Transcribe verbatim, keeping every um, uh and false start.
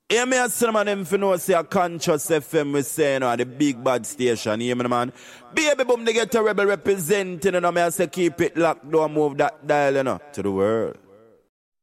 Yeah, me a say, man, them for know say a Conscious F M we say, you know, the big bad station, you hear me, man? Baby boom, they get a rebel representing, you know, me I say keep it locked, don't move that dial, you know, to the world.